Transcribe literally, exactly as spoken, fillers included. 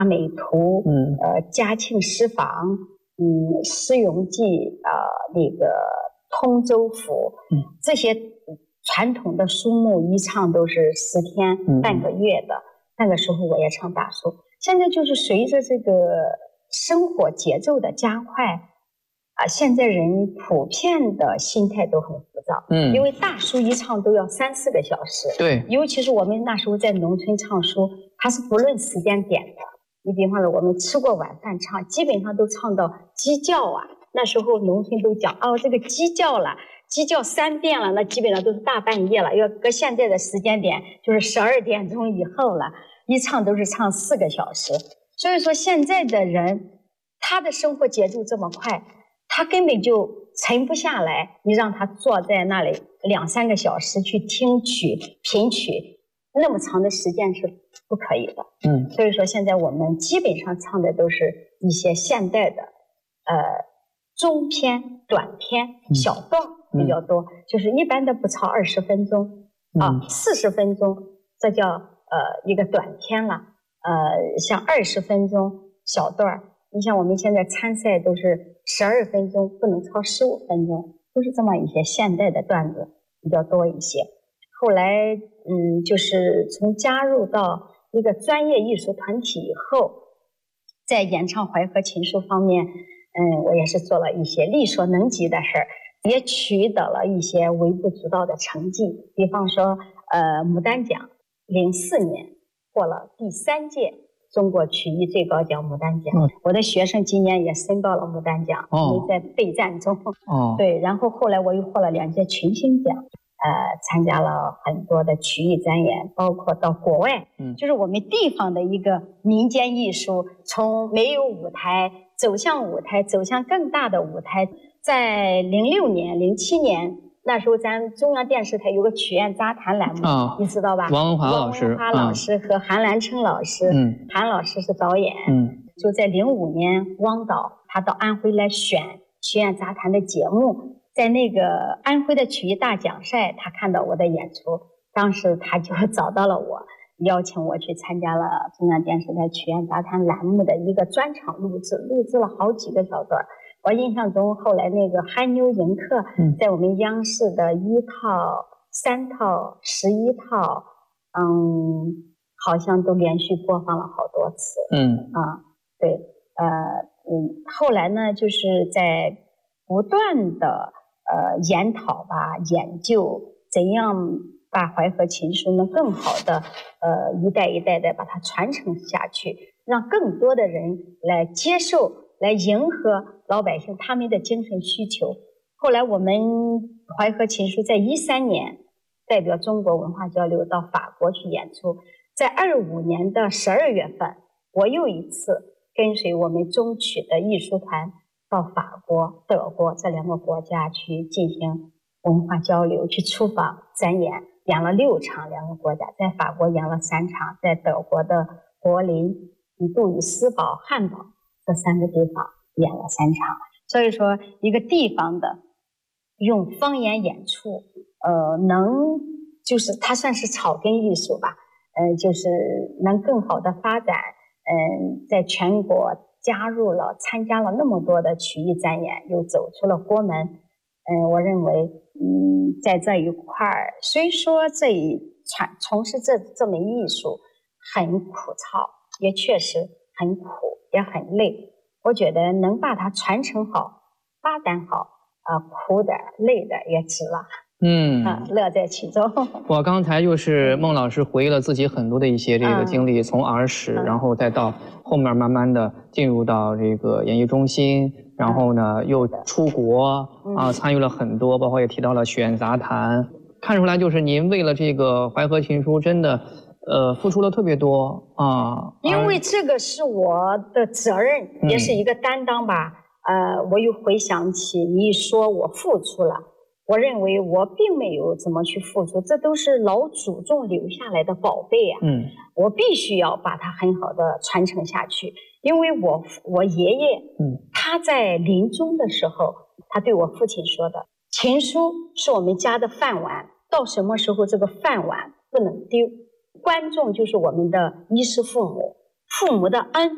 美图， 嗯， 呃，嘉庆诗坊，嗯，诗咏记，呃，那个通州府， 嗯， 这些传统的书目一唱都是十天、 嗯、 半个月的。那个时候我也唱大书。现在就是随着这个生活节奏的加快，啊，现在人普遍的心态都很浮躁， 嗯， 因为大书一唱都要三四个小时， 对， 尤其是我们那时候在农村唱书，它是不论时间点的。你比方说，我们吃过晚饭唱，基本上都唱到鸡叫啊。那时候农村都讲，哦，这个鸡叫了，鸡叫三遍了，那基本上都是大半夜了。要搁现在的时间点，就是十二点钟以后了，一唱都是唱四个小时。所以说，现在的人，他的生活节奏这么快，他根本就沉不下来。你让他坐在那里两三个小时去听曲、品曲，那么长的时间是不可以的。 嗯， 所以说现在我们基本上唱的都是一些现代的，呃，中篇、短篇、小段比较多，嗯、就是一般的不超二十分钟、嗯、啊，四十分钟，这叫呃一个短篇了。呃，像二十分钟小段，你像我们现在参赛都是十二分钟，不能超十五分钟，都是这么一些现代的段子比较多一些。后来，嗯，就是从加入到一个专业艺术团体以后，在演唱淮河琴书方面，嗯，我也是做了一些力所能及的事儿，也取得了一些微不足道的成绩。比方说，呃，牡丹奖，零四年获了第三届中国曲艺最高奖牡丹奖。嗯、我的学生今年也申到了牡丹奖，因为在备战中。 哦， 对，然后后来我又获了两届群星奖。呃，参加了很多的曲艺展演，包括到国外，嗯，就是我们地方的一个民间艺术，从没有舞台走向舞台，走向更大的舞台。在零六年、零七年那时候，咱中央电视台有个曲苑杂谈栏目，哦、你知道吧？ 王文华老师， 王文华老师和韩兰春老师，嗯，韩老师是导演，嗯，就在零五年，汪导他到安徽来选曲苑杂谈的节目。在那个安徽的曲艺大奖赛，他看到我的演出，当时他就找到了我，邀请我去参加了中央电视台曲苑杂谈栏目的一个专场录制，录制了好几个小段。我印象中，后来那个憨妞迎客，在我们央视的一套、三套、十一套，嗯，好像都连续播放了好多次。嗯啊，对，呃，嗯，后来呢，就是在不断的。呃，研讨吧，研究怎样把淮河琴书能更好的，呃，一代一代的把它传承下去，让更多的人来接受，来迎合老百姓他们的精神需求。后来我们淮河琴书在一三年代表中国文化交流到法国去演出，在二五年的十二月份，我又一次跟随我们中曲的艺术团。到法国、德国这两个国家去进行文化交流，去出访展演，演了六场。两个国家在法国演了三场，在德国的柏林、杜伊斯堡、汉堡这三个地方演了三场。所以说，一个地方的用方言演出，呃，能就是它算是草根艺术吧，呃，就是能更好的发展，嗯、呃，在全国。加入了参加了那么多的曲艺展演，又走出了国门。嗯，我认为，嗯，在这一块儿，虽说这一传从事这这门艺术很苦操，也确实很苦，也很累。我觉得能把它传承好、发展好，啊、呃，苦的、累的也值了。嗯啊，乐在其中。 我刚才就是孟老师回忆了自己很多的一些这个经历，嗯、从儿时，嗯、然后再到后面慢慢的进入到这个演艺中心，然后呢、嗯、又出国、嗯、啊，参与了很多，包括也提到了曲苑杂谈，看出来就是您为了这个淮河琴书真的，呃，付出了特别多啊。 因为这个是我的责任，嗯、也是一个担当吧。呃，我又回想起你一说我付出了。我认为我并没有怎么去付出，这都是老祖宗留下来的宝贝啊！嗯，我必须要把它很好的传承下去，因为我我爷爷，嗯，他在临终的时候，他对我父亲说的：“琴书是我们家的饭碗，到什么时候这个饭碗不能丢？观众就是我们的衣食父母，父母的恩